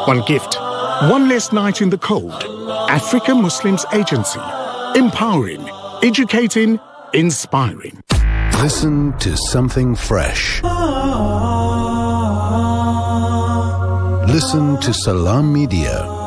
one gift, one less night in the cold. Africa Muslims Agency. Empowering, educating, inspiring. Listen to something fresh. Listen to Salam Media.